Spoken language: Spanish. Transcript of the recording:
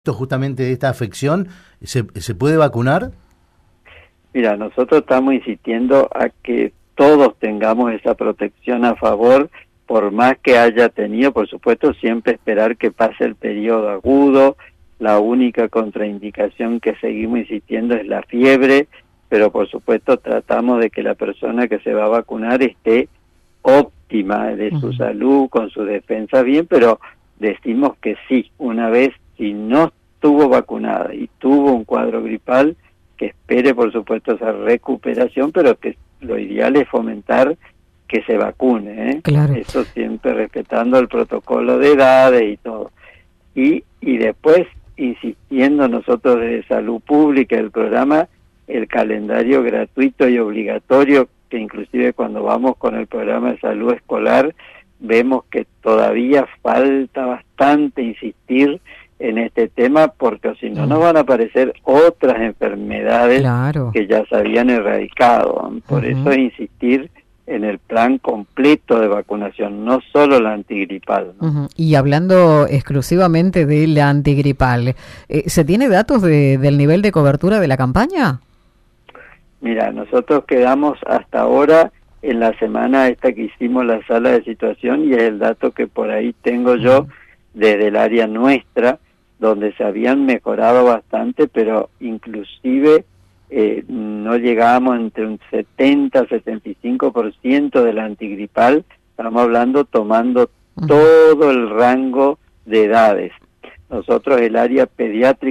justamente de esta afección, ¿se puede vacunar? Mira, nosotros estamos insistiendo a que todos tengamos esa protección a favor, por más que haya tenido, por supuesto, siempre esperar que pase el periodo agudo. La única contraindicación que seguimos insistiendo es la fiebre, pero por supuesto tratamos de que la persona que se va a vacunar esté óptima de su salud, con su defensa bien, pero decimos que sí, una vez si no estuvo vacunada y tuvo un cuadro gripal, que espere por supuesto esa recuperación, pero que lo ideal es fomentar que se vacune, ¿eh? Claro. Eso siempre respetando el protocolo de edades y todo. Y después, insistiendo nosotros desde Salud Pública, el programa, el calendario gratuito y obligatorio, que inclusive cuando vamos con el programa de salud escolar, vemos que todavía falta bastante insistir en este tema, porque si no nos van a aparecer otras enfermedades que ya se habían erradicado. Por eso insistir en el plan completo de vacunación, no solo la antigripal, ¿no? Y hablando exclusivamente de la antigripal, ¿se tiene datos del nivel de cobertura de la campaña? Mira, nosotros quedamos hasta ahora en la semana esta que hicimos la sala de situación, y es el dato que por ahí tengo yo desde el área nuestra, donde se habían mejorado bastante, pero inclusive no llegábamos entre un 70-75% de la antigripal. Estamos hablando tomando todo el rango de edades. Nosotros el área pediátrica